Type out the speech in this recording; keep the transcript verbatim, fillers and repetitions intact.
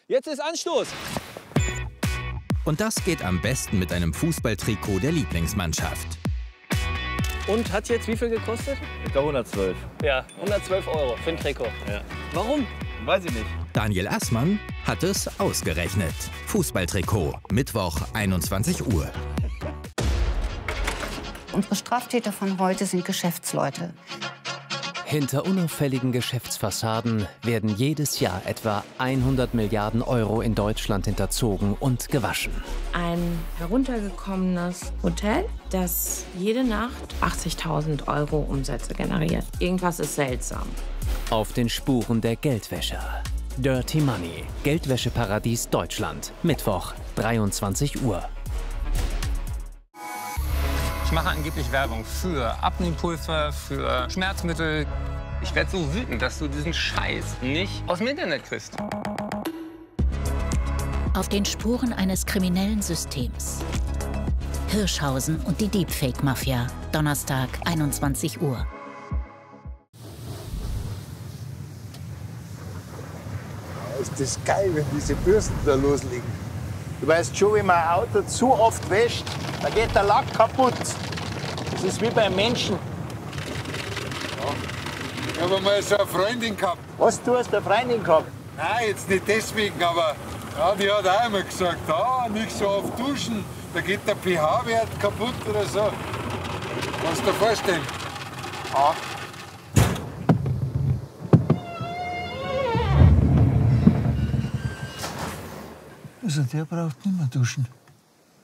Jetzt ist Anstoß. Und das geht am besten mit einem Fußballtrikot der Lieblingsmannschaft. Und hat jetzt wie viel gekostet? Ich glaube hundertzwölf. Ja, hundertzwölf Euro für ein Trikot. Ja. Warum? Weiß ich nicht. Daniel Assmann hat es ausgerechnet. Fußballtrikot, Mittwoch, einundzwanzig Uhr. Unsere Straftäter von heute sind Geschäftsleute. Hinter unauffälligen Geschäftsfassaden werden jedes Jahr etwa hundert Milliarden Euro in Deutschland hinterzogen und gewaschen. Ein heruntergekommenes Hotel, das jede Nacht achtzigtausend Euro Umsätze generiert. Irgendwas ist seltsam. Auf den Spuren der Geldwäscher. Dirty Money, Geldwäscheparadies Deutschland. Mittwoch, dreiundzwanzig Uhr. Ich mache angeblich Werbung für Abnehmpulver, für Schmerzmittel. Ich werde so wütend, dass du diesen Scheiß nicht aus dem Internet kriegst. Auf den Spuren eines kriminellen Systems. Hirschhausen und die Deepfake-Mafia. Donnerstag, einundzwanzig Uhr. Ist das geil, wenn diese Bürsten da loslegen. Du weißt schon, wenn man ein Auto zu oft wäscht, dann geht der Lack kaputt. Das ist wie beim Menschen. Ja. Ich habe mal so eine Freundin gehabt. Was, du hast eine Freundin gehabt? Nein, jetzt nicht deswegen, aber ja, die hat auch immer gesagt, ah, nicht so oft duschen, da geht der pH-Wert kaputt oder so. Kannst du dir vorstellen? Ja. Also der braucht nicht mehr duschen.